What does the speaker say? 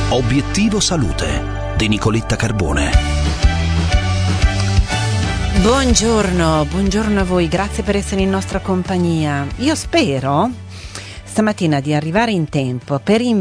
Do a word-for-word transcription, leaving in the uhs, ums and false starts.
Obiettivo Salute di Nicoletta Carbone. Buongiorno, buongiorno a voi, grazie per essere in nostra compagnia. Io spero stamattina di arrivare in tempo per